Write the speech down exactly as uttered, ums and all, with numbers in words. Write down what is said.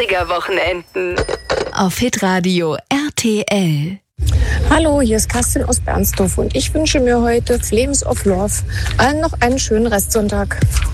vierziger Wochenenden. Auf Hitradio R T L. Hallo, hier ist Kerstin aus Bernsdorf und ich wünsche mir heute Flames of Love. Allen noch einen schönen Restsonntag.